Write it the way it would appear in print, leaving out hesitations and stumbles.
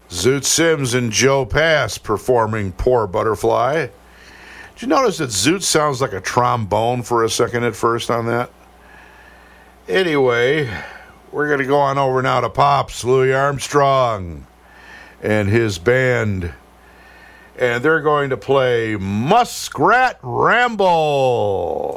Zoot Sims and Joe Pass performing Poor Butterfly. Did you notice that Zoot sounds like a trombone for a second at first on that? Anyway, we're going to go on over now to Pops, Louis Armstrong, and his band. And they're going to play Muskrat Ramble.